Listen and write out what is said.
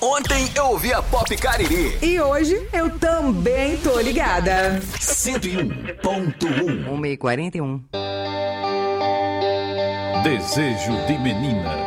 Ontem eu ouvi a Pop Cariri. E hoje eu também tô ligada. 101.1. 1h41. Desejo de menina.